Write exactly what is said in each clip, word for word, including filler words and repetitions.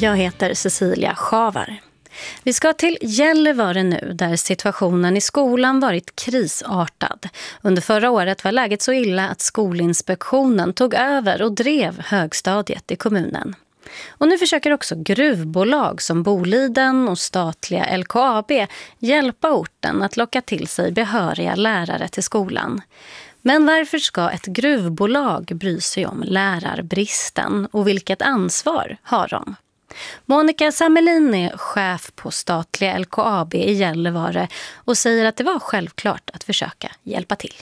Jag heter Cecilia Schavar. Vi ska till Gällivare nu, där situationen i skolan varit krisartad. Under förra året var läget så illa att Skolinspektionen tog över och drev högstadiet i kommunen. Och nu försöker också gruvbolag som Boliden och statliga L K A B hjälpa orten att locka till sig behöriga lärare till skolan. Men varför ska ett gruvbolag bry sig om lärarbristen och vilket ansvar har de? Monica Samelin är chef på statliga L K A B i Gällivare och säger att det var självklart att försöka hjälpa till.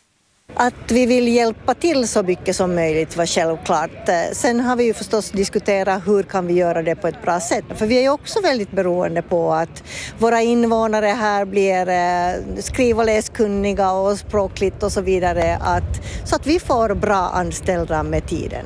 Att vi vill hjälpa till så mycket som möjligt var självklart. Sen har vi ju förstås diskuterat hur kan vi göra det på ett bra sätt. För vi är ju också väldigt beroende på att våra invånare här blir skriv- och läskunniga och språkligt och så vidare. Att, så att vi får bra anställda med tiden.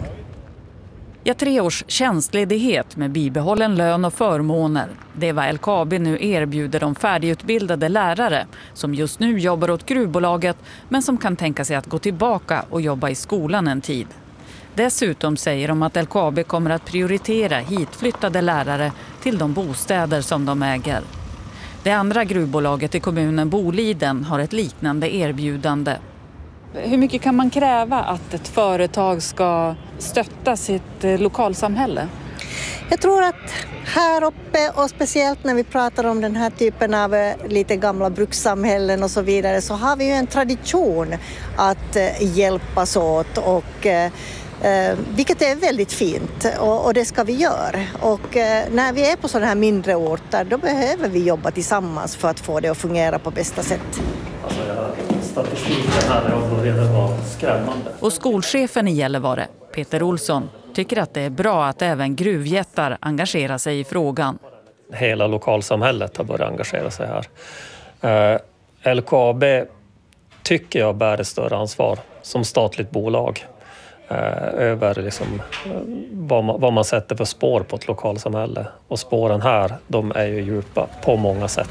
Ja, tre års tjänstledighet med bibehållen lön och förmåner. Det är vad L K A B nu erbjuder de färdigutbildade lärare som just nu jobbar åt gruvbolaget men som kan tänka sig att gå tillbaka och jobba i skolan en tid. Dessutom säger de att L K A B kommer att prioritera hitflyttade lärare till de bostäder som de äger. Det andra gruvbolaget i kommunen Boliden har ett liknande erbjudande. Hur mycket kan man kräva att ett företag ska stötta sitt lokalsamhälle? Jag tror att här uppe och speciellt när vi pratar om den här typen av lite gamla brukssamhällen och så vidare så har vi ju en tradition att hjälpas åt och eh, vilket är väldigt fint och, och det ska vi göra. Och eh, när vi är på sådana här mindre orter då behöver vi jobba tillsammans för att få det att fungera på bästa sätt. Alltså, jag statistiken här när jag började var skrämmande. Och skolchefen i Gällivare, Peter Olsson, tycker att det är bra att även gruvjättar engagerar sig i frågan. Hela lokalsamhället har börjat engagera sig här. Eh, L K A B tycker jag bär ett större ansvar som statligt bolag eh, över liksom, vad, man, vad man sätter för spår på ett lokalsamhälle. Och spåren här, de är ju djupa på många sätt.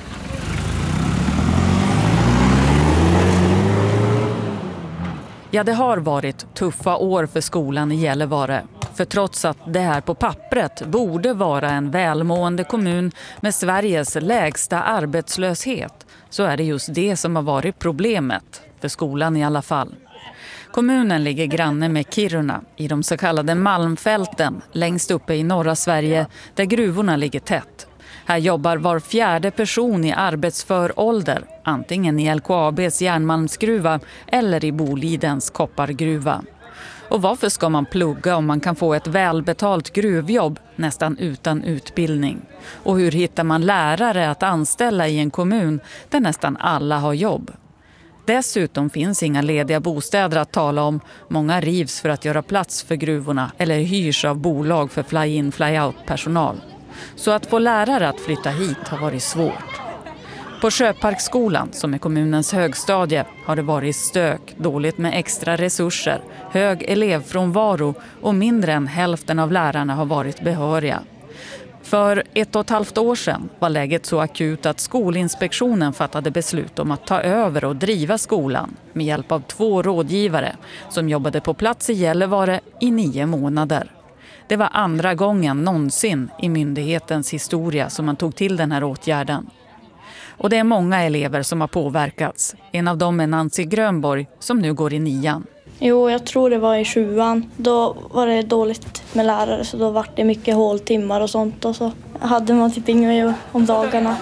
Ja, det har varit tuffa år för skolan i Gällivare. För trots att det här på pappret borde vara en välmående kommun med Sveriges lägsta arbetslöshet så är det just det som har varit problemet, för skolan i alla fall. Kommunen ligger granne med Kiruna i de så kallade Malmfälten längst uppe i norra Sverige där gruvorna ligger tätt. Här jobbar var fjärde person i arbetsför ålder, antingen i L K A B:s järnmalmsgruva eller i Bolidens koppargruva. Och varför ska man plugga om man kan få ett välbetalt gruvjobb nästan utan utbildning? Och hur hittar man lärare att anställa i en kommun där nästan alla har jobb? Dessutom finns inga lediga bostäder att tala om. Många rivs för att göra plats för gruvorna eller hyrs av bolag för fly-in, fly-out-personal. Så att få lärare att flytta hit har varit svårt. På Sjöparksskolan, som är kommunens högstadie, har det varit stök, dåligt med extra resurser, hög elevfrånvaro och mindre än hälften av lärarna har varit behöriga. För ett och ett halvt år sedan var läget så akut att Skolinspektionen fattade beslut om att ta över och driva skolan med hjälp av två rådgivare som jobbade på plats i Gällivare i nio månader. Det var andra gången någonsin i myndighetens historia som man tog till den här åtgärden. Och det är många elever som har påverkats. En av dem är Nancy Grönborg som nu går i nian. Jo, jag tror det var i sjuan. Då var det dåligt med lärare så då var det mycket håltimmar och sånt. Och så hade man typ inga om dagarna.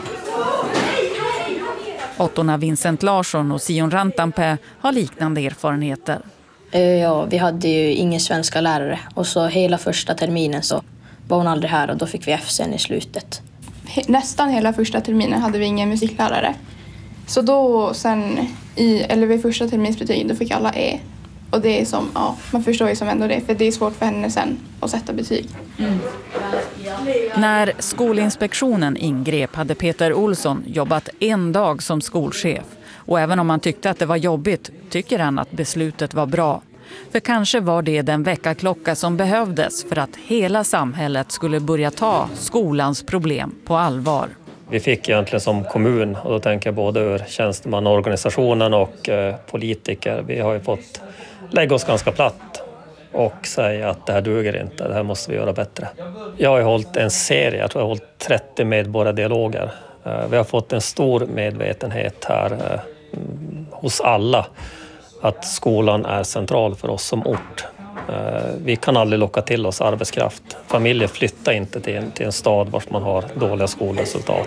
Åttorna Vincent Larsson och Sion Rantampä har liknande erfarenheter. Ja, vi hade ju ingen svenska lärare och så hela första terminen så var hon aldrig här och då fick vi F sen i slutet. Nästan hela första terminen hade vi ingen musiklärare. Så då sen i, eller vid första terminsbetyg då fick alla E. Och det är som, ja, man förstår ju som ändå det för det är svårt för henne sen att sätta betyg. Mm. När Skolinspektionen ingrep hade Peter Olsson jobbat en dag som skolchef. Och även om han tyckte att det var jobbigt tycker han att beslutet var bra. För kanske var det den väckarklocka som behövdes för att hela samhället skulle börja ta skolans problem på allvar. Vi fick egentligen som kommun, och då tänker jag både ur tjänstemannaorganisationen och eh, politiker, vi har ju fått lägga oss ganska platt och säga att det här duger inte, det här måste vi göra bättre. Jag har hållit en serie, jag tror jag har hållit trettio medborgardialoger. Vi har fått en stor medvetenhet här hos alla att skolan är central för oss som ort. Vi kan aldrig locka till oss arbetskraft. Familjer flyttar inte till en, till en stad vars man har dåliga skolresultat.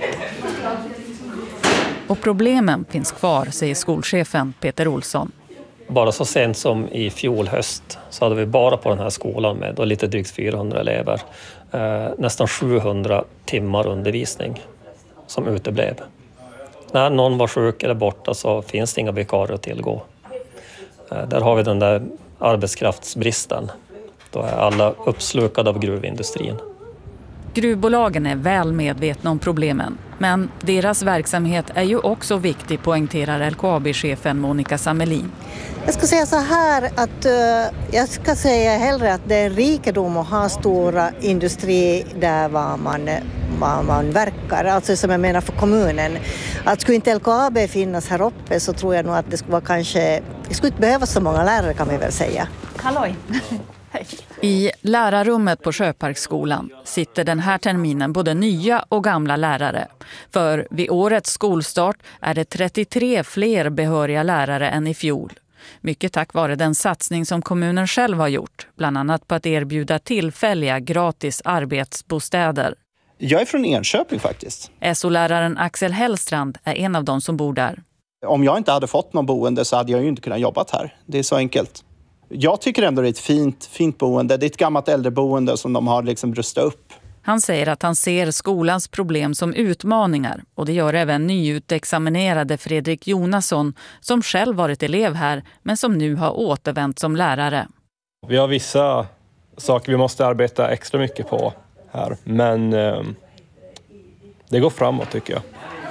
Och problemen finns kvar, säger skolchefen Peter Olsson. Bara så sent som i fjol höst så hade vi bara på den här skolan med då lite drygt fyrahundra elever eh, nästan sjuhundra timmar undervisning som uteblev. När någon var sjuk eller borta så finns det inga vikarier att tillgå. Eh, där har vi den där arbetskraftsbristen. Då är alla uppslukade av gruvindustrin. Gruvbolagen är väl medvetna om problemen, men deras verksamhet är ju också viktig, poängterar L K A B-chefen Monica Samelin. Jag ska säga så här att uh, jag ska säga hellre att det är en rikedom att ha stora industri där var man, var man verkar, alltså som jag menar för kommunen. Att skulle inte L K A B finnas här uppe så tror jag nog att det skulle vara kanske, det skulle inte behövas så många lärare kan vi väl säga. Halloj! I lärarrummet på Sjöparksskolan sitter den här terminen både nya och gamla lärare. För vid årets skolstart är det trettiotre fler behöriga lärare än i fjol. Mycket tack vare den satsning som kommunen själv har gjort, bland annat på att erbjuda tillfälliga gratis arbetsbostäder. Jag är från Enköping faktiskt. S O-läraren Axel Hellstrand är en av de som bor där. Om jag inte hade fått någon boende så hade jag ju inte kunnat jobba här. Det är så enkelt. Jag tycker ändå det är ett fint, fint boende. Det är ett gammalt äldreboende som de har liksom rustat upp. Han säger att han ser skolans problem som utmaningar, och det gör även nyutexaminerade Fredrik Jonasson som själv varit elev här men som nu har återvänt som lärare. Vi har vissa saker vi måste arbeta extra mycket på här, men eh, det går framåt tycker jag.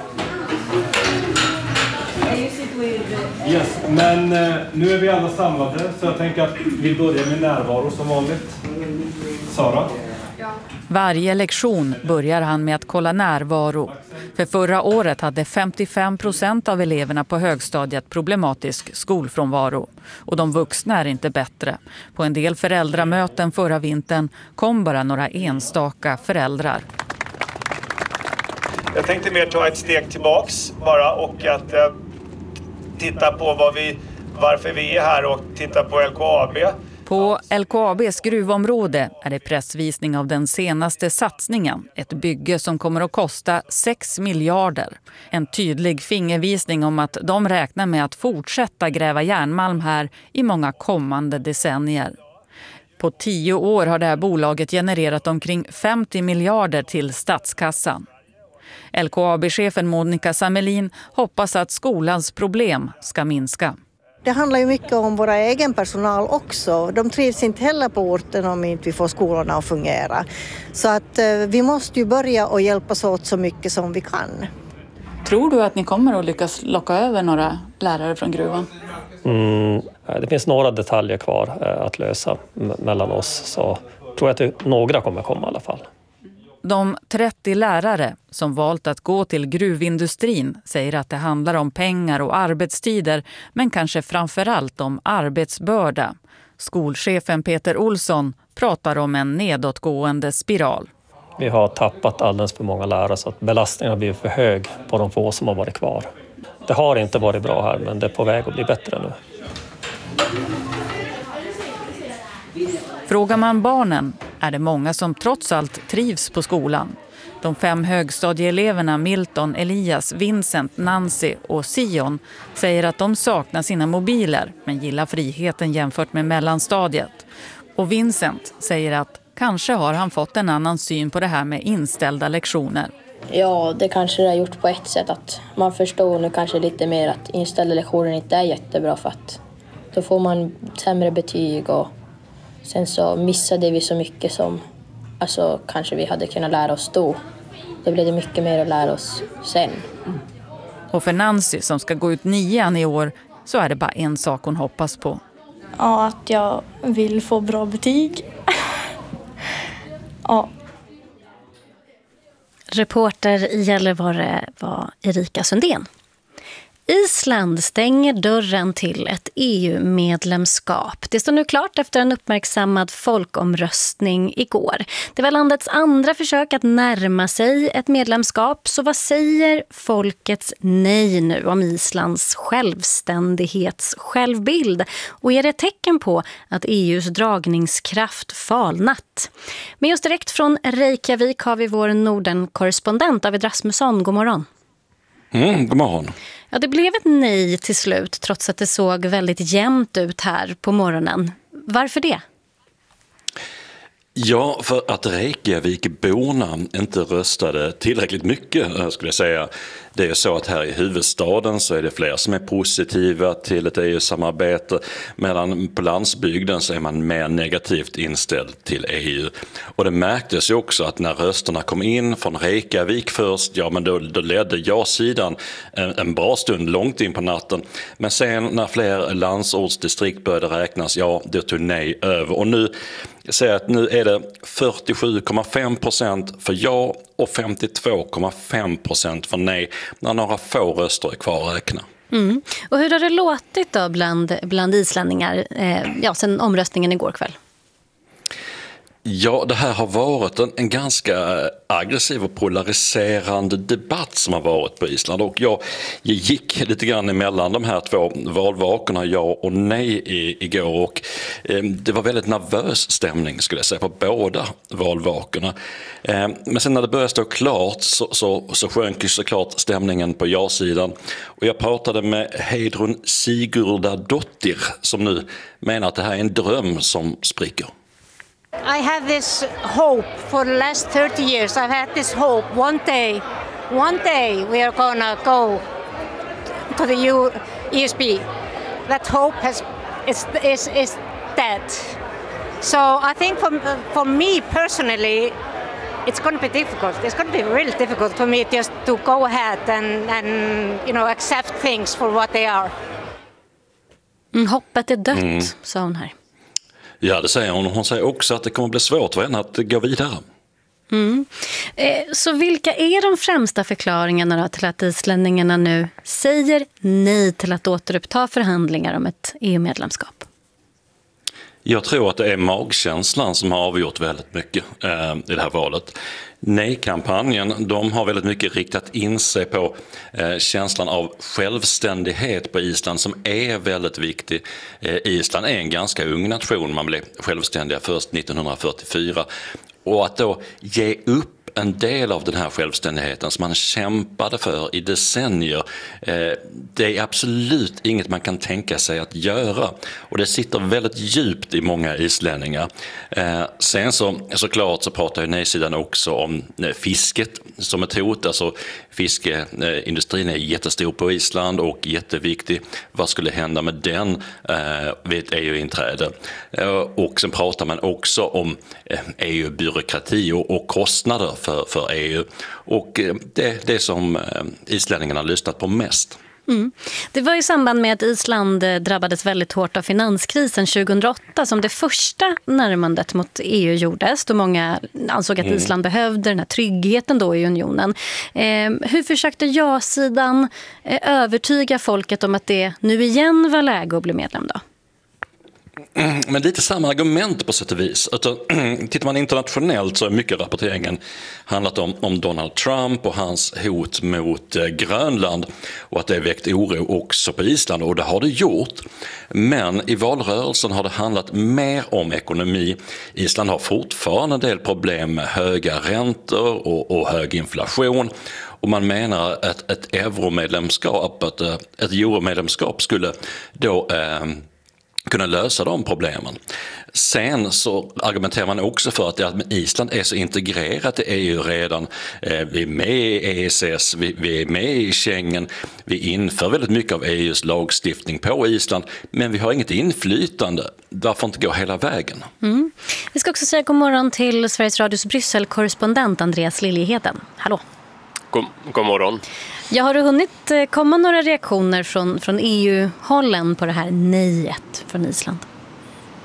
Yes, men eh, nu är vi alla samlade så jag tänker att vi börjar med närvaro som vanligt. Sara? Varje lektion börjar han med att kolla närvaro. För förra året hade femtiofem procent av eleverna på högstadiet problematisk skolfrånvaro. Och de vuxna är inte bättre. På en del föräldramöten förra vintern kom bara några enstaka föräldrar. Jag tänkte mer ta ett steg tillbaks bara och att eh, titta på vad vi, varför vi är här och titta på L K A B. På L K A B:s gruvområde är det pressvisning av den senaste satsningen. Ett bygge som kommer att kosta sex miljarder. En tydlig fingervisning om att de räknar med att fortsätta gräva järnmalm här i många kommande decennier. På tio år har det här bolaget genererat omkring femtio miljarder till statskassan. L K A B-chefen Monica Samelin hoppas att skolans problem ska minska. Det handlar ju mycket om våra egen personal också. De trivs inte heller på orten om inte vi får skolorna att fungera. Så att eh, vi måste ju börja och hjälpas åt så mycket som vi kan. Tror du att ni kommer att lyckas locka över några lärare från gruvan? Mm, det finns några detaljer kvar eh, att lösa m- mellan oss. Så tror jag att några kommer komma i alla fall. De trettio lärare som valt att gå till gruvindustrin säger att det handlar om pengar och arbetstider, men kanske framförallt om arbetsbörda. Skolchefen Peter Olsson pratar om en nedåtgående spiral. Vi har tappat alldeles för många lärare så att belastningen har blivit för hög på de få som har varit kvar. Det har inte varit bra här, men det är på väg att bli bättre nu. Frågar man barnen är det många som trots allt trivs på skolan. De fem högstadieeleverna Milton, Elias, Vincent, Nancy och Sion säger att de saknar sina mobiler men gillar friheten jämfört med mellanstadiet. Och Vincent säger att kanske har han fått en annan syn på det här med inställda lektioner. Ja, det kanske det har gjort på ett sätt att man förstår nu kanske lite mer att inställda lektioner inte är jättebra för att då får man sämre betyg och sen så missade vi så mycket som alltså, kanske vi hade kunnat lära oss då. Då blev det mycket mer att lära oss sen. Och för Nancy som ska gå ut nian i år så är det bara en sak hon hoppas på. Ja, att jag vill få bra betyg. Ja. Reporter i Gällivare var Erika Sundén. Island stänger dörren till ett E U-medlemskap. Det står nu klart efter en uppmärksammad folkomröstning igår. Det var landets andra försök att närma sig ett medlemskap. Så vad säger folkets nej nu om Islands självständighets självbild? Och är det ett tecken på att E U:s dragningskraft falnat? Med oss direkt från Reykjavik har vi vår Norden-korrespondent David Rasmusson. God morgon. Mm, god morgon. Ja, det blev ett nej till slut trots att det såg väldigt jämnt ut här på morgonen. Varför det? Ja, för att Reykjavikborna inte röstade tillräckligt mycket, skulle jag säga. Det är så att här i huvudstaden så är det fler som är positiva till ett E U-samarbete, medan på landsbygden så är man mer negativt inställd till E U. Och det märktes ju också att när rösterna kom in från Reykjavik först, ja men då, då ledde ja-sidan en, en bra stund långt in på natten. Men sen när fler landsortsdistrikt började räknas, ja det tog nej över. Och nu säger jag att nu är det fyrtiosju komma fem procent för ja och femtiotvå komma fem procent för nej när några få röster är kvar att räkna. Mm. Och hur har det låtit då bland, bland islänningar eh, ja, sen omröstningen igår kväll? Ja, det här har varit en, en ganska aggressiv och polariserande debatt som har varit på Island. Och jag, jag gick lite grann emellan de här två valvakorna, ja och nej, i, igår. Och eh, det var väldigt nervös stämning skulle jag säga på båda valvakorna. Eh, men sen när det började stå klart så, så, så sjönk ju såklart stämningen på ja-sidan. Och jag pratade med Heidrun Sigurdardottir som nu menar att det här är en dröm som spricker. I have this hope for the last thirty years. I've had this hope. One day, one day we are gonna go to the E S B. That hope has is is is dead. So I think for for me personally, it's going to be difficult. It's going to be really difficult for me just to go ahead and and you know accept things for what they are. Mm, hoppet är dött, mm. sa hon här. Ja, det säger hon. Hon säger också att det kommer att bli svårt för henne att gå vidare. Mm. Eh, så vilka är de främsta förklaringarna då till att islänningarna nu säger nej till att återuppta förhandlingar om ett E U-medlemskap? Jag tror att det är magkänslan som har avgjort väldigt mycket eh, i det här valet. Nej-kampanjen, de har väldigt mycket riktat in sig på eh, känslan av självständighet på Island som är väldigt viktig. Eh, Island är en ganska ung nation, man blev självständiga först nittonhundrafyrtiofyra. Och att då ge upp en del av den här självständigheten som man kämpade för i decennier, eh, det är absolut inget man kan tänka sig att göra. Och det sitter väldigt djupt i många islänningar. Eh, sen så såklart så pratar ju nej-sidan också om eh, fisket som ett hot. Alltså fiskeindustrin är jättestor på Island och jätteviktig. Vad skulle hända med den eh, vid ett E U-inträde? Eh, och sen pratar man också om eh, E U-byråkrati och, och kostnader för, för E U. Och eh, det, det som eh, islänningarna har lyssnat på mest. Mm. Det var i samband med att Island drabbades väldigt hårt av finanskrisen tjugohundraåtta som det första närmandet mot E U gjordes, då många ansåg att Island mm. behövde den här tryggheten då i unionen. Eh, hur försökte ja-sidan eh, övertyga folket om att det nu igen var läge att bli medlem då? Men lite samma argument på sätt och vis. Tittar man internationellt så är mycket rapporteringen handlat om, om Donald Trump och hans hot mot eh, Grönland och att det väckt oro också på Island, och det har det gjort. Men i valrörelsen har det handlat mer om ekonomi. Island har fortfarande en del problem med höga räntor och, och hög inflation. Och man menar att ett euromedlemskap, att ett euromedlemskap skulle då eh, kunna lösa de problemen. Sen så argumenterar man också för att Island är så integrerat i E U redan. Vi är med i E S S, vi är med i Schengen, vi inför väldigt mycket av E U:s lagstiftning på Island, men vi har inget inflytande. Varför inte gå hela vägen? Mm. Vi ska också säga god morgon till Sveriges Radios Bryssel-korrespondent Andreas Liljeheden. Hallå! God, god morgon. Ja, har du hunnit komma några reaktioner från, från E U-hållen på det här nejet från Island?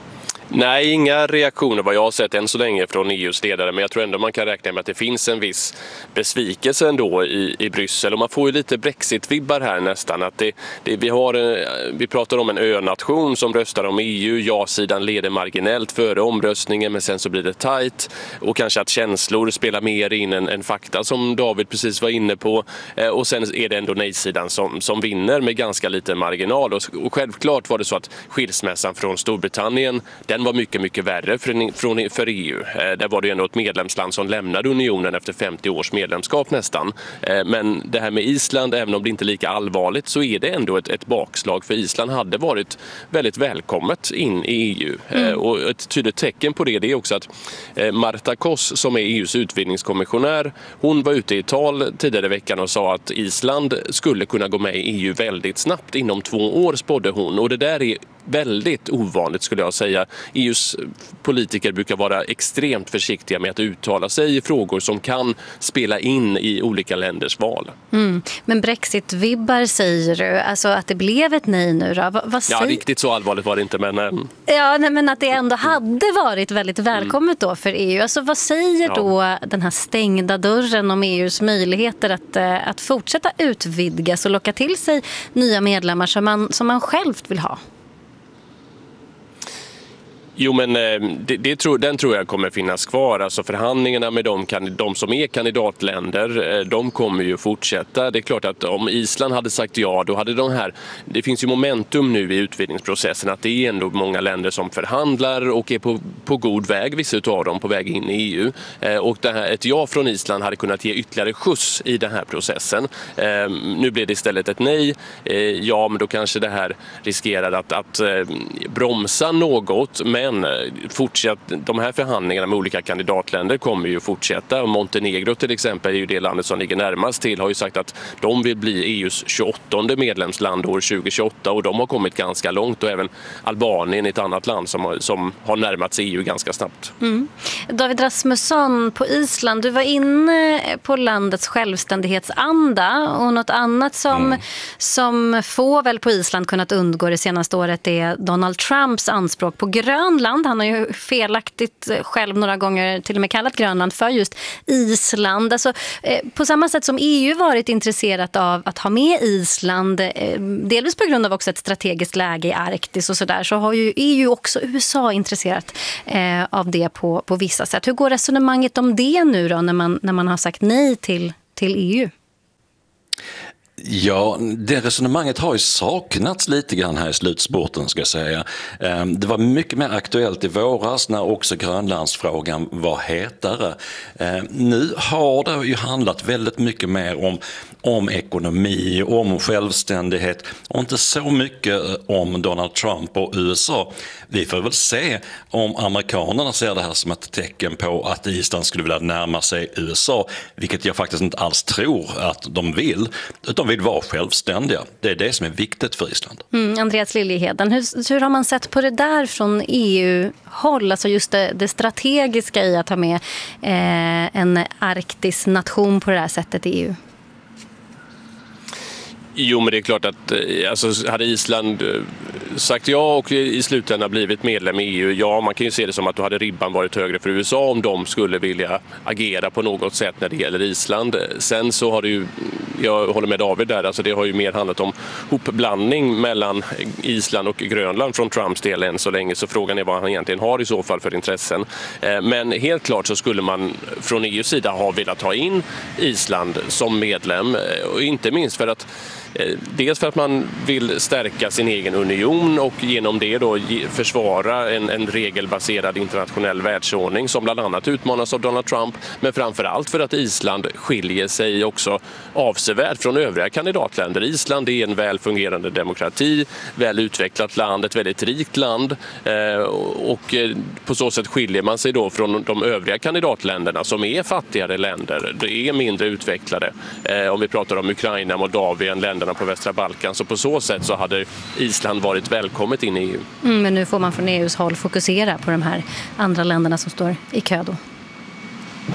Nej, inga reaktioner vad jag har sett än så länge från E U:s ledare, men jag tror ändå man kan räkna med att det finns en viss besvikelse ändå i, i Bryssel, och man får ju lite Brexit-vibbar här nästan. Att det, det, vi, har, vi pratar om en önation som röstar om E U, ja-sidan leder marginellt före omröstningen, men sen så blir det tajt, och kanske att känslor spelar mer in än, än fakta som David precis var inne på, och sen är det ändå nej-sidan som, som vinner med ganska liten marginal, och, och självklart var det så att skilsmässan från Storbritannien, den var mycket, mycket värre för, för, för E U. Eh, där var det ändå ett medlemsland som lämnade unionen efter femtio års medlemskap nästan. Eh, men det här med Island, även om det inte är lika allvarligt, så är det ändå ett, ett bakslag, för Island hade varit väldigt välkommet in i E U. Mm. Eh, och ett tydligt tecken på det, det är också att eh, Marta Koss, som är E U:s utvidgningskommissionär, hon var ute i tal tidigare i veckan och sa att Island skulle kunna gå med i E U väldigt snabbt, inom två år spådde hon. Och det där är väldigt ovanligt, skulle jag säga. E U:s politiker brukar vara extremt försiktiga med att uttala sig i frågor som kan spela in i olika länders val. Mm. Men Brexit-vibbar säger du, alltså att det blev ett nej nu då? Va, vad säger... Ja, riktigt så allvarligt var det inte, men... Ähm... Ja, nej, men att det ändå hade varit väldigt välkommet då för E U. Alltså vad säger ja. då den här stängda dörren om E U:s möjligheter att, att fortsätta utvidgas och locka till sig nya medlemmar som man, som man själv vill ha? Jo, men det, det tror, den tror jag kommer finnas kvar. Alltså förhandlingarna med de, de som är kandidatländer, de kommer ju fortsätta. Det är klart att om Island hade sagt ja, då hade de här... Det finns ju momentum nu i utvidgningsprocessen att det är ändå många länder som förhandlar och är på, på god väg, vissa av dem på väg in i E U. Och det här, ett ja från Island hade kunnat ge ytterligare skjuts i den här processen. Nu blir det istället ett nej. Ja, men då kanske det här riskerar att, att bromsa något, men fortsatt, de här förhandlingarna med olika kandidatländer kommer ju fortsätta. Montenegro till exempel är ju det landet som ligger närmast till, har ju sagt att de vill bli E U:s tjugoåttonde medlemsland år tjugo tjugoåtta, och de har kommit ganska långt, och även Albanien är ett annat land som har, som har närmat sig E U ganska snabbt. Mm. David Rasmusson på Island, du var inne på landets självständighetsanda, och något annat som, mm. som få väl på Island kunnat undgå det senaste året är Donald Trumps anspråk på Grönland. Han har ju felaktigt själv några gånger till och med kallat Grönland för just Island. Alltså, eh, på samma sätt som E U varit intresserat av att ha med Island, eh, delvis på grund av också ett strategiskt läge i Arktis och sådär, så har ju E U också U S A intresserat eh, av det på, på vissa sätt. Hur går resonemanget om det nu då när man, när man har sagt nej till, till E U? Ja, det resonemanget har ju saknats lite grann här i slutspurten, ska jag säga. Det var mycket mer aktuellt i våras när också Grönlandsfrågan var hetare. Nu har det ju handlat väldigt mycket mer om, om ekonomi, om självständighet och inte så mycket om Donald Trump och U S A. Vi får väl se om amerikanerna ser det här som ett tecken på att Island skulle vilja närma sig U S A, vilket jag faktiskt inte alls tror att de vill, utan vill vara självständiga. Det är det som är viktigt för Island. Mm, Andreas Liljeheden, hur, hur har man sett på det där från E U-håll? Alltså just det, det strategiska i att ha med eh, en arktisk nation på det här sättet i E U? Jo, men det är klart att alltså, hade Island sagt ja och i slutändan blivit medlem i E U, ja, man kan ju se det som att då hade ribban varit högre för U S A om de skulle vilja agera på något sätt när det gäller Island. Sen så har det ju, jag håller med David där, alltså det har ju mer handlat om hopblandning mellan Island och Grönland från Trumps del än så länge, så frågan är vad han egentligen har i så fall för intressen. Men helt klart så skulle man från E U:s sida ha velat ta in Island som medlem, och inte minst för att dels för att man vill stärka sin egen union och genom det då försvara en, en regelbaserad internationell världsordning som bland annat utmanas av Donald Trump, men framförallt för att Island skiljer sig också avsevärt från övriga kandidatländer. Island är en välfungerande demokrati, väl utvecklat land, ett väldigt rikt land, och på så sätt skiljer man sig då från de övriga kandidatländerna som är fattigare länder, det är mindre utvecklade. Om vi pratar om Ukraina, Moldavien, länderna på västra Balkan, så på så sätt så hade Island varit välkommet in i E U. Mm, men nu får man från E U:s håll fokusera på de här andra länderna som står i kö då.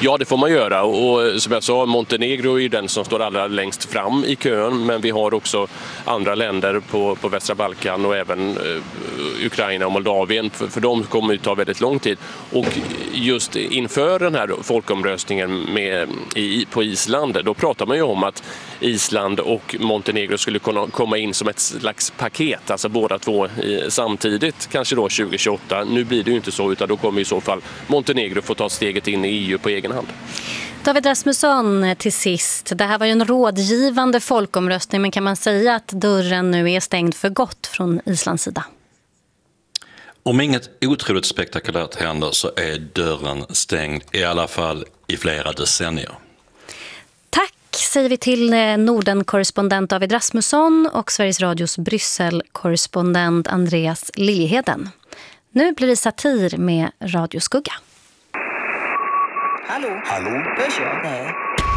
Ja, det får man göra. Och, och som jag sa, Montenegro är ju den som står allra längst fram i kön. Men vi har också andra länder på, på västra Balkan och även uh, Ukraina och Moldavien. För, för de kommer ju ta väldigt lång tid. Och just inför den här folkomröstningen med, i, på Island, då pratar man ju om att Island och Montenegro skulle kunna komma in som ett slags paket, alltså båda två i, samtidigt, kanske då tjugo tjugoåtta. Nu blir det ju inte så, utan då kommer i så fall Montenegro få ta steget in i E U på egen hand. David Rasmusson, till sist. Det här var ju en rådgivande folkomröstning, men kan man säga att dörren nu är stängd för gott från Islands sida? Om inget otroligt spektakulärt händer så är dörren stängd, i alla fall i flera decennier. Tack säger vi till Norden-korrespondent David Rasmusson och Sveriges Radios Bryssel-korrespondent Andreas Liljeheden. Nu blir det satir med Radioskugga. Hallå? Hallå? Hörs jag? Nej.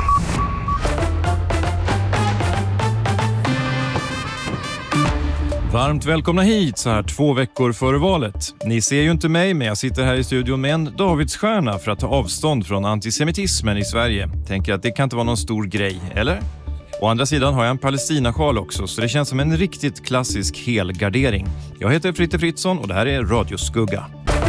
Varmt välkomna hit så här två veckor före valet. Ni ser ju inte mig, men jag sitter här i studion med en Davidsstjärna för att ta avstånd från antisemitismen i Sverige. Tänker att det kan inte vara någon stor grej, eller? Å andra sidan har jag en Palestinasjal också, så det känns som en riktigt klassisk helgardering. Jag heter Fritte Fritzson och det här är Radioskugga.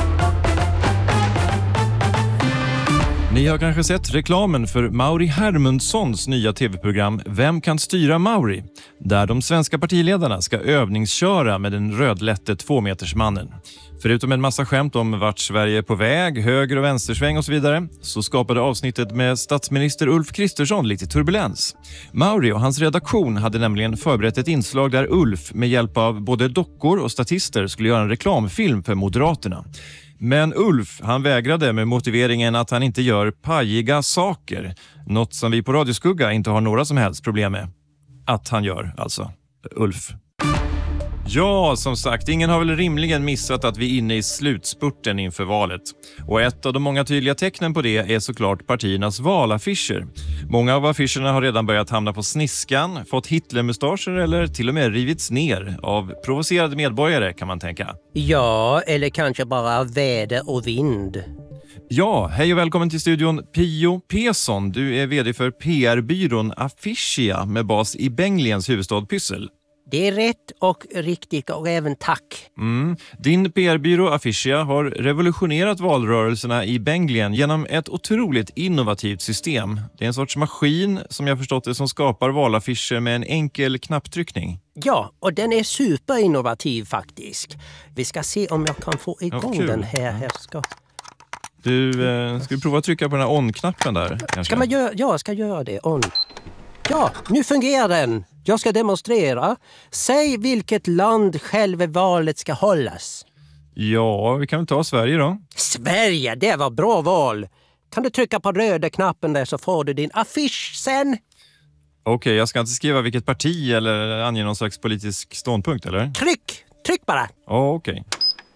Ni har kanske sett reklamen för Mauri Hermundssons nya tv-program Vem kan styra Mauri? Där de svenska partiledarna ska övningsköra med den rödlätte tvåmetersmannen. Förutom en massa skämt om vart Sverige är på väg, höger- och vänstersväng och så vidare, så skapade avsnittet med statsminister Ulf Kristersson lite turbulens. Mauri och hans redaktion hade nämligen förberett ett inslag där Ulf med hjälp av både dockor och statister skulle göra en reklamfilm för Moderaterna. Men Ulf, han vägrade med motiveringen att han inte gör pajiga saker. Något som vi på Radioskugga inte har några som helst problem med. Att han gör, alltså. Ulf. Ja, som sagt, ingen har väl rimligen missat att vi är inne i slutspurten inför valet. Och ett av de många tydliga tecknen på det är såklart partiernas valaffischer. Många av affischerna har redan börjat hamna på sniskan, fått Hitlermustascher eller till och med rivits ner av provocerade medborgare, kan man tänka. Ja, eller kanske bara väder och vind. Ja, hej och välkommen till studion Pio Pesson. Du är vd för P R-byrån Afficia med bas i Bengliens huvudstad Pyssel. Det är rätt och riktigt och även tack. Mm. Din P R-byrå Afficia har revolutionerat valrörelserna i Benglien genom ett otroligt innovativt system. Det är en sorts maskin som jag förstått det som skapar valaffischer med en enkel knapptryckning. Ja, och den är superinnovativ faktiskt. Vi ska se om jag kan få igång ja, den här. Jag ska... Du, eh, ska du prova att trycka på den här on-knappen där? Kanske? Ska man göra, ja, jag ska göra det. On. Ja, nu fungerar den. Jag ska demonstrera. Säg vilket land själva valet ska hållas. Ja, vi kan väl ta Sverige då. Sverige, det var bra val. Kan du trycka på röda knappen där så får du din affisch sen. Okej, okay, jag ska inte skriva vilket parti eller ange någon slags politisk ståndpunkt, eller? Tryck! Tryck bara! Ja, okej. Okay.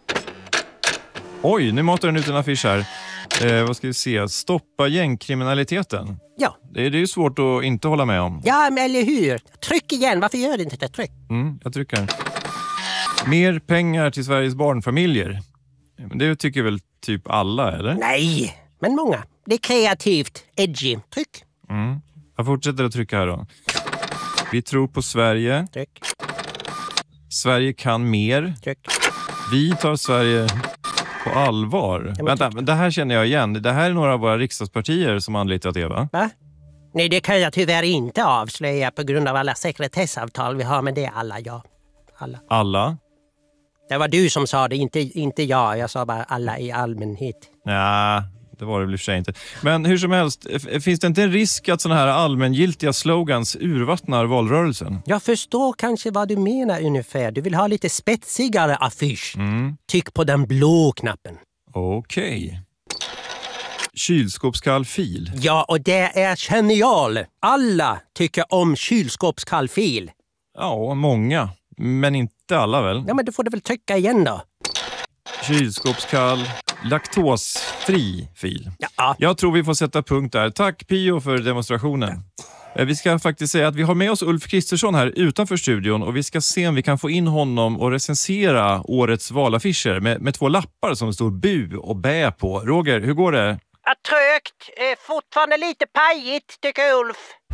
Oj, nu matar den ut en affisch här. Eh, vad ska vi se? Stoppa gängkriminaliteten. Ja. Det är, det är ju svårt att inte hålla med om. Ja, men eller hur? Tryck igen, varför gör du inte det? Tryck. Mm, jag trycker. Mer pengar till Sveriges barnfamiljer. Det tycker väl typ alla, eller? Nej, men många. Det är kreativt, edgy. Tryck. Mm. Jag fortsätter att trycka här då. Vi tror på Sverige. Tryck. Sverige kan mer. Tryck. Vi tar Sverige på allvar. Ja, Vänta, men det här känner jag igen. Det här är några av våra riksdagspartier som anlitat det, va? Va? Nej, det kan jag tyvärr inte avslöja på grund av alla sekretessavtal vi har med det alla, ja. Alla. Alla? Det var du som sa det, inte, inte jag. Jag sa bara alla i allmänhet. Ja, det var det väl i och för sig inte. Men hur som helst, finns det inte en risk att sådana här allmängiltiga slogans urvattnar valrörelsen? Jag förstår kanske vad du menar ungefär. Du vill ha lite spetsigare affisch. Mm. Tryck på den blå knappen. Okej. Okay. Kylskåpskall fil. Ja, och det är genial. Alla tycker om kylskåpskall fil. Ja, många. Men inte alla väl? Ja, men då får du väl trycka igen då. Kylskåpskall, laktosfri fil. Ja. Jag tror vi får sätta punkt där. Tack Pio för demonstrationen. Ja. Vi ska faktiskt säga att vi har med oss Ulf Kristersson här utanför studion och vi ska se om vi kan få in honom och recensera årets valaffischer med, med två lappar som står bu och bä på. Roger, hur går det? Ja, trögt. Eh, fortfarande lite pajigt, tycker Ulf.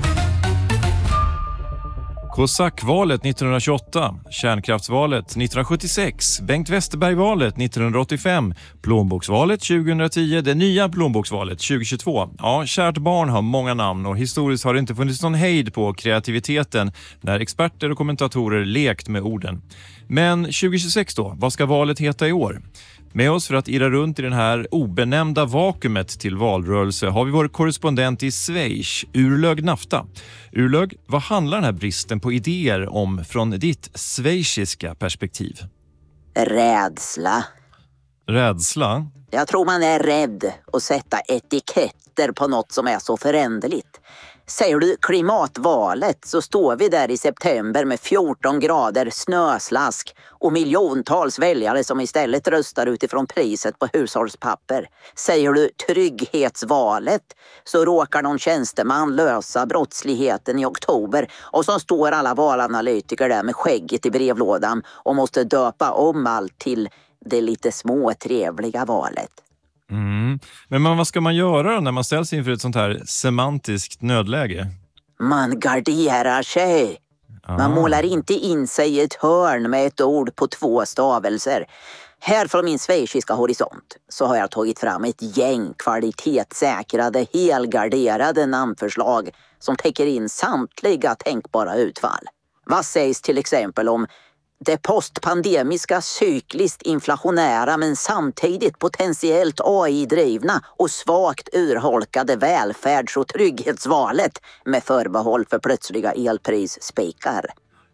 Kosackvalet nittonhundratjugoåtta, kärnkraftsvalet nittonhundrasjuttiosex, Bengt Westerberg-valet nittonhundraåttiofem, plånboksvalet tjugohundratio, det nya plånboksvalet tjugohundratjugotvå. Ja, kärt barn har många namn och historiskt har det inte funnits någon hejd på kreativiteten när experter och kommentatorer lekt med orden. Men tjugohundratjugosex då, vad ska valet heta i år? Med oss för att irra runt i den här obenämnda vakuumet till valrörelse har vi vår korrespondent i Schweiz, Urlög Nafta. Urlög, vad handlar den här bristen på idéer om från ditt schweiziska perspektiv? Rädsla. Rädsla? Jag tror man är rädd att sätta etiketter på något som är så föränderligt. Säger du klimatvalet så står vi där i september med fjorton grader snöslask och miljontals väljare som istället röstar utifrån priset på hushållspapper. Säger du trygghetsvalet så råkar någon tjänsteman lösa brottsligheten i oktober och så står alla valanalytiker där med skägget i brevlådan och måste döpa om allt till det lite små trevliga valet. Mm. Men man, vad ska man göra när man ställs inför ett sånt här semantiskt nödläge? Man garderar sig. Ah. Man målar inte in sig i ett hörn med ett ord på två stavelser. Här från min schweiziska horisont så har jag tagit fram ett gäng kvalitetssäkrade, helgarderade namnförslag som täcker in samtliga tänkbara utfall. Vad sägs till exempel om det postpandemiska cykliskt inflationära men samtidigt potentiellt A I-drivna och svagt urholkade välfärds- och trygghetsvalet med förbehåll för plötsliga elprisspikar?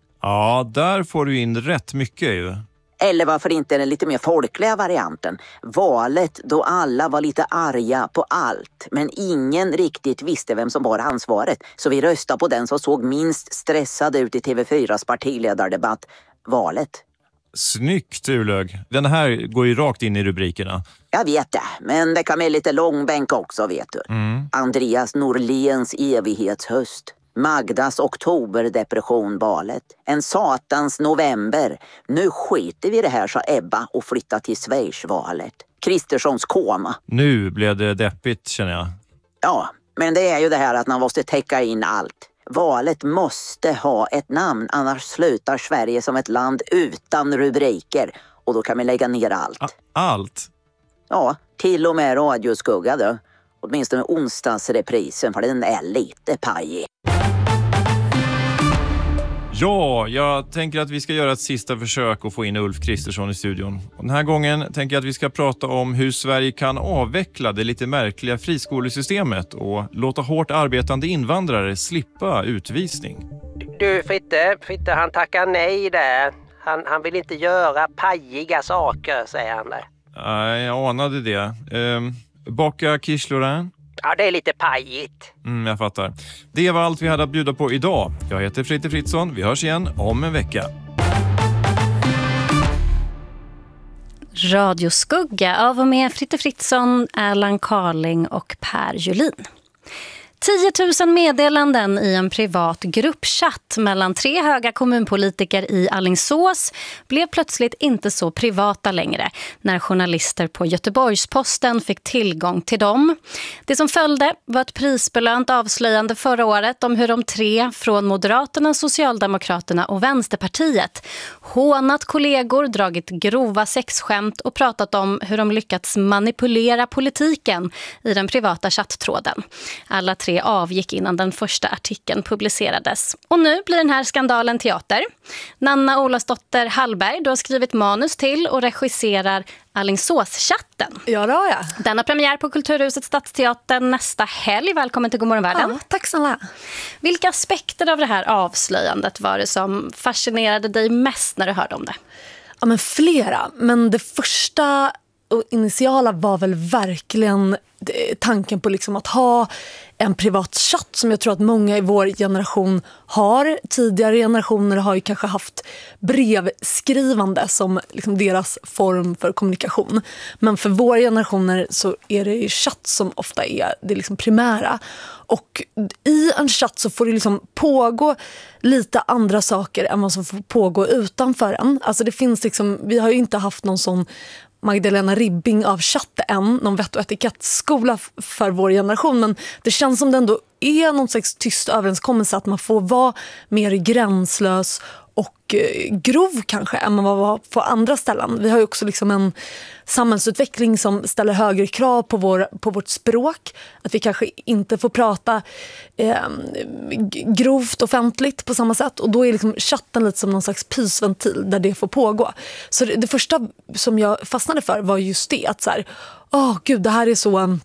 Ja, där får du in rätt mycket ju. Eller varför inte den lite mer folkliga varianten? Valet då alla var lite arga på allt men ingen riktigt visste vem som bar ansvaret. Så vi röstade på den som såg minst stressad ut i T V fyras partiledardebatt. Valet. Snyggt, Urlög. Den här går ju rakt in i rubrikerna. Jag vet det, men det kan med lite långbänk också, vet du. Mm. Andreas Norléns evighetshöst. Magdas oktoberdepressionvalet. En satans november. Nu skiter vi det här, sa Ebba och flyttar till Schweizvalet. Kristerssons koma. Nu blev det deppigt, känner jag. Ja, men det är ju det här att man måste täcka in allt. Valet måste ha ett namn, annars slutar Sverige som ett land utan rubriker. Och då kan vi lägga ner allt. A- allt? Ja, till och med radioskugga då. Åtminstone onsdagsreprisen, för den är lite pajig. Ja, jag tänker att vi ska göra ett sista försök att få in Ulf Kristersson i studion. Och den här gången tänker jag att vi ska prata om hur Sverige kan avveckla det lite märkliga friskolesystemet och låta hårt arbetande invandrare slippa utvisning. Du Fritte, Fritte han tackar nej där. Han, han vill inte göra pajiga saker, säger han där. Nej, jag anade det. Ehm, baka quiche Lorraine? Ja, det är lite pajigt. Mm, jag fattar. Det var allt vi hade att bjuda på idag. Jag heter Fritte Fritzson. Vi hörs igen om en vecka. Radioskugga av och med Fritte Fritzson, Erland Carling och Per Julin. tio tusen meddelanden i en privat gruppchatt mellan tre höga kommunpolitiker i Alingsås blev plötsligt inte så privata längre när journalister på Göteborgs-Posten fick tillgång till dem. Det som följde var ett prisbelönt avslöjande förra året om hur de tre från Moderaterna, Socialdemokraterna och Vänsterpartiet hånat kollegor, dragit grova sexskämt och pratat om hur de lyckats manipulera politiken i den privata chatttråden. Alla tre avgick innan den första artikeln publicerades. Och nu blir den här skandalen teater. Nanna Olasdotter Hallberg, du har skrivit manus till och regisserar Alingsås-chatten. Ja, då jag. Den har premiär på Kulturhuset Stadsteatern nästa helg. Välkommen till Godmorgon Världen. Ja, tack snälla. Vilka aspekter av det här avslöjandet var det som fascinerade dig mest när du hörde om det? Ja, men flera. Men det första och initiala var väl verkligen tanken på liksom att ha en privat chatt som jag tror att många i vår generation har. Tidigare generationer har ju kanske haft brevskrivande som liksom deras form för kommunikation. Men för våra generationer så är det ju chatt som ofta är det liksom primära. Och i en chatt så får det liksom pågå lite andra saker än vad som får pågå utanför en. Alltså det finns liksom, vi har ju inte haft någon sån Magdalena Ribbing av chatten, någon vett- och etikettskola f- för vår generation, men det känns som det ändå är någon slags tyst överenskommelse att man får vara mer gränslös och eh, grov kanske än man var på andra ställen. Vi har ju också liksom en samhällsutveckling som ställer högre krav på, vår, på vårt språk. Att vi kanske inte får prata eh, grovt offentligt på samma sätt. Och då är liksom chatten lite som någon slags pysventil där det får pågå. Så det, det första som jag fastnade för var just det. Att så här, åh gud, det här är så... Eh,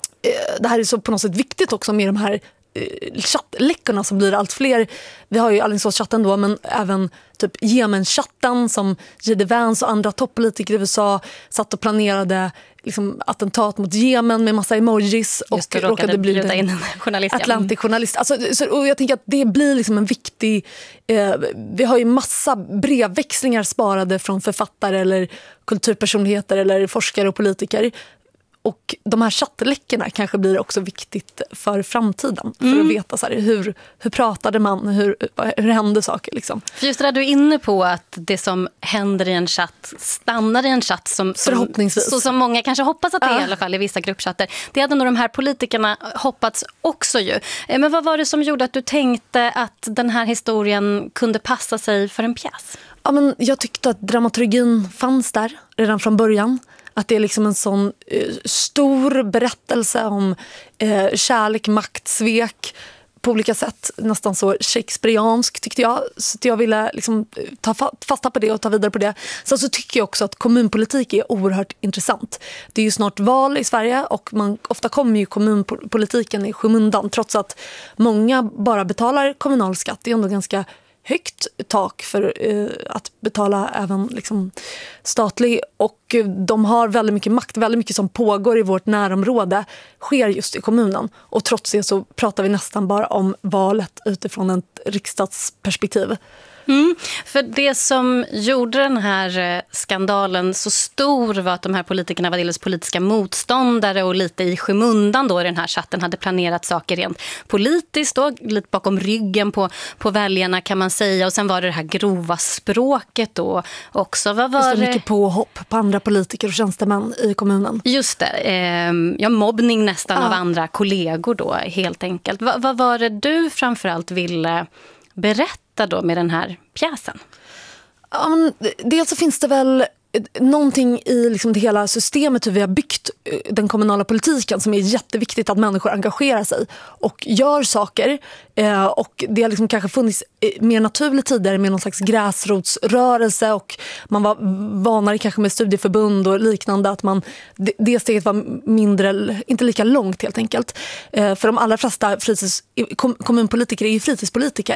det här är så på något sätt viktigt också med de här chattläckorna som blir allt fler. Vi har ju Alingsås-chatten då, men även typ Jemen-chatten som J D Vance och andra toppolitiker i U S A satt och planerade liksom attentat mot Jemen med massa emojis och Just det, råkade, råkade bli bjuda in en journalist. Atlantic-journalist. Alltså, så, och jag tänker att det blir liksom en viktig... Eh, vi har ju massa brevväxlingar sparade från författare eller kulturpersonligheter eller forskare och politiker. Och de här chattläckorna kanske blir också viktigt för framtiden. För mm. att veta så här, hur, hur pratade man, hur, hur hände saker liksom. För just det där du är inne på att det som händer i en chatt stannar i en chatt som, som, förhoppningsvis. Så som många kanske hoppas att det är ja. i alla fall i vissa gruppchatter. Det hade nog de här politikerna hoppats också ju. Men vad var det som gjorde att du tänkte att den här historien kunde passa sig för en pjäs? Ja, men jag tyckte att dramaturgin fanns där redan från början. Att det är liksom en sån eh, stor berättelse om eh, kärlek, makt, svek på olika sätt. Nästan så shakespeariansk tyckte jag. Så jag ville liksom ta fasta på det och ta vidare på det. Sen så tycker jag också att kommunpolitik är oerhört intressant. Det är ju snart val i Sverige och man, ofta kommer ju kommunpolitiken i skymundan. Trots att många bara betalar kommunal skatt. Det är ändå ganska högt tak för eh, att betala även liksom, statlig, och de har väldigt mycket makt, väldigt mycket som pågår i vårt närområde sker just i kommunen, och trots det så pratar vi nästan bara om valet utifrån ett riksdagsperspektiv. Mm, för det som gjorde den här skandalen så stor var att de här politikerna var dels politiska motståndare och lite i skymundan då i den här chatten hade planerat saker rent politiskt då, lite bakom ryggen på, på väljarna kan man säga, och sen var det det här grova språket då också. Vad var det? Mycket påhopp på andra politiker och tjänstemän i kommunen. Just det, eh, ja, mobbning nästan ja. av andra kollegor då helt enkelt. Va, vad var det du framförallt ville berätta då med den här pjäsen? Ja, men dels så finns det väl någonting i liksom det hela systemet, hur vi har byggt den kommunala politiken, som är jätteviktigt att människor engagerar sig och gör saker. Eh, och det har liksom kanske funnits mer naturligt tidigare med någon slags gräsrotsrörelse, och man var vanare kanske med studieförbund och liknande, att man, det, det steget var mindre, inte lika långt helt enkelt. Eh, för de allra flesta fritids, kom, kommunpolitiker är ju fritidspolitiker.